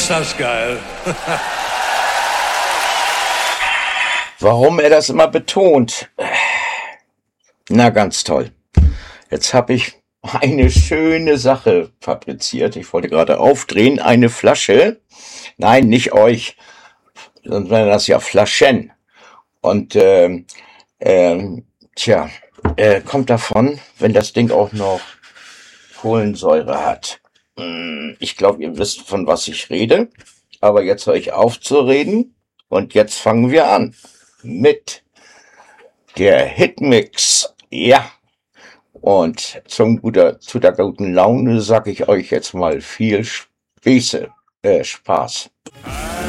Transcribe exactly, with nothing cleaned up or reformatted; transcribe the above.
Ist das geil. Warum er das immer betont? Na, ganz toll. Jetzt habe ich eine schöne Sache fabriziert. Ich wollte gerade aufdrehen, eine Flasche. Nein, nicht euch, sonst wären das ja Flaschen. Und ähm, ähm, tja, äh, kommt davon, wenn das Ding auch noch Kohlensäure hat. Hm, Ich glaube, ihr wisst, von was ich rede. Aber jetzt höre ich auf zu reden und jetzt fangen wir an mit der Hitmix. Ja, und zum guter, zu der guten Laune sage ich euch jetzt mal viel Späße, äh, Spaß.